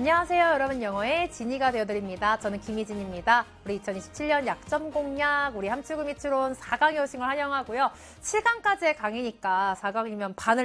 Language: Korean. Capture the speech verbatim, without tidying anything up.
안녕하세요, 여러분. 영어의 지니가 되어드립니다. 저는 김희진입니다. 우리 이천이십칠 년 약점 공략, 우리 함축음이추론 사 강의 오신 걸 환영하고요. 칠 강까지의 강의니까 사 강이면 반을